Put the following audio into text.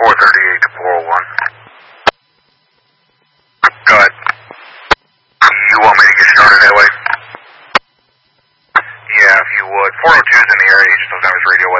438 to 401. Go ahead. You want me to get started that way? Yeah, if you would. 402's in the area, he just doesn't have his radio